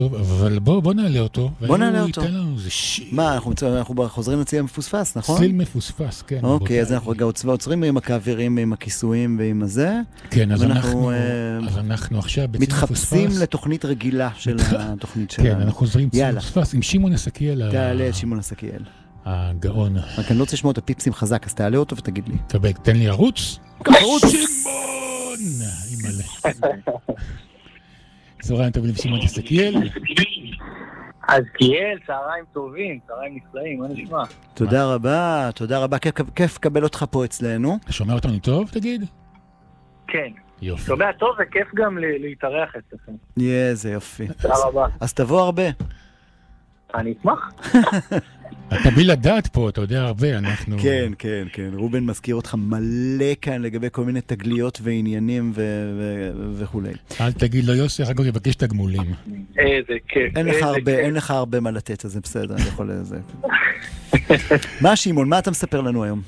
טוב, אבל בוא נעלה אותו. בוא נעלה אותו. ייתן לנו איזה שיר. מה, אנחנו חוזרים לצליל המפוספס, נכון? צליל מפוספס, כן. אוקיי, אז אנחנו עוצרים עם הקאברים ועם הכיסויים ועם הזה. כן, אז אנחנו עכשיו בצליל מפוספס. מתחפשים לתוכנית רגילה של התוכנית שלנו. כן, אנחנו חוזרים צליל מפוספס עם שמעון עסקיאל. תעלה שמעון עסקיאל. הגאון. רק אני לא רוצה לשמוע את הפיפסים חזק, אז תעלה אותו ותגיד לי. תן לי ערוץ. ערוץ! שמעון! אימא'לה. צהריים טובים שמעון עסקיאל. אז קיאל, צהריים טובים, צהריים נפלאים, מה נשמע? תודה רבה, כיף לקבל אותך פה אצלנו. שומע אותנו טוב, תגיד? כן. יופי. שומע טוב וכיף גם להתארח אצלכם. זה יופי. תודה רבה. אז תבוא הרבה. אני אשמח. אתה בלי לדעת פה, אתה יודע הרבה, אנחנו... כן. רובן מזכיר אותך מלא כאן לגבי כל מיני תגליות ועניינים וכו'. אל תגיד לו יוסי, רק הוא יבקש תגמולים. איזה כיף. אין לך הרבה מה לתת, אז זה בסדר, אני יכול לזה. מה שמעון, מה אתה מספר לנו היום?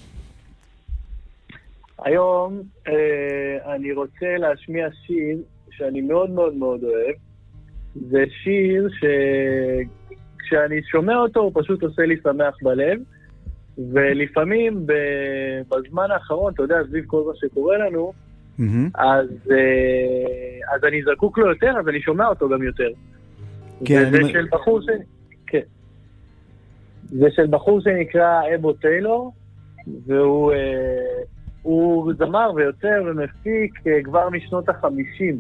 היום אני רוצה להשמיע שיר שאני מאוד מאוד מאוד אוהב. זה שיר כשאני שומע אותו הוא פשוט עושה לי שמח בלב, ולפעמים בזמן האחרון, אתה יודע, סביב כל מה שקורה לנו, אז אני זקוק לו יותר, אז אני שומע אותו גם יותר. זה של בחור שנקרא אבו טיילור, והוא זמר ויוצר ומפיק כבר משנות ה-50.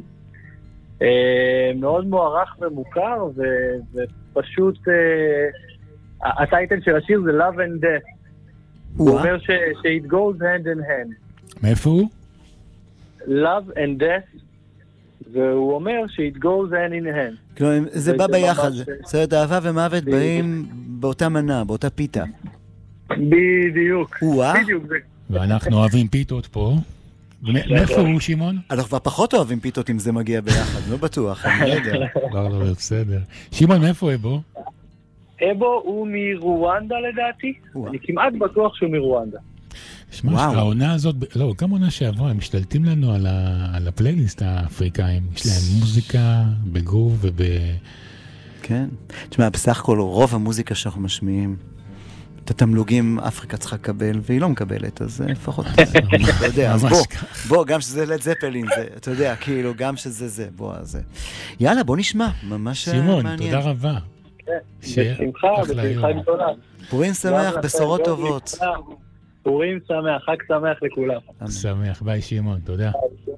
מאוד מוערך ומוכר, ופשוט הטייטל של השיר זה Love and Death. הוא אומר ש-it goes hand in hand. מאיפה הוא? Love and Death, והוא אומר ש-it goes hand in hand. כלומר, זה בא ביחד, זאת אהבה ומוות באים באותה מנה, באותה פיתה. בדיוק. ואנחנו אוהבים פיתות פה. מאיפה הוא, שמעון? אנחנו כבר פחות אוהבים פיתות אם זה מגיע ביחד, לא בטוח, אני לא יודע. לא, בסדר. שמעון, מאיפה אבו? אבו הוא מרואנדה לדעתי, אני כמעט בטוח שהוא מרואנדה. שמע, העונה הזאת, לא, גם עונה שעברה, הם משתלטים לנו על הפלייליסט האפריקאים, יש להם מוזיקה בגרוב כן, תשמע, בסך הכל רוב המוזיקה שאנחנו משמיעים, את התמלוגים אפריקה צריכה לקבל, והיא לא מקבלת, אז לפחות, אתה יודע, אז בוא, גם שזה לד זפלין, אתה יודע, כאילו, גם שזה זה, בוא, אז יאללה, בוא נשמע, ממש מעניין. שמעון, תודה רבה. בשמחה גדולה. פורים שמח, בשורות טובות. פורים שמח, חג שמח לכולם. שמח, ביי שמעון, תודה.